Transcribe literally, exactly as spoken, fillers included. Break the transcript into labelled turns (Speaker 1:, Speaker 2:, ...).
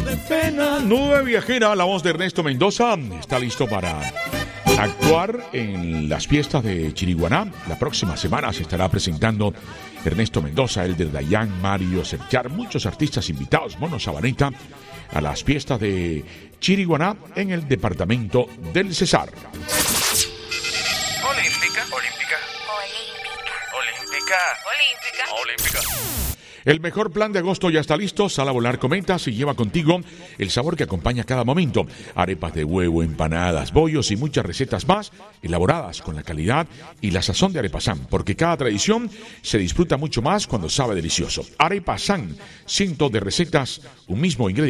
Speaker 1: de pena.
Speaker 2: Nube Viajera, la voz de Ernesto Mendoza, está listo para actuar en las fiestas de Chiriguaná. La próxima semana se estará presentando Ernesto Mendoza, el de Dayan, Mario Serchar, muchos artistas invitados, Mono Sabaneta, a las fiestas de Chiriguaná en el departamento del Cesar.
Speaker 3: Olímpica, olímpica, olímpica, olímpica, olímpica.
Speaker 2: El mejor plan de agosto ya está listo. Sal a volar cometas y lleva contigo el sabor que acompaña cada momento. Arepas de huevo, empanadas, bollos y muchas recetas más elaboradas con la calidad y la sazón de Arepasán, porque cada tradición se disfruta mucho más cuando sabe delicioso. Arepasán, cientos de recetas, un mismo ingrediente.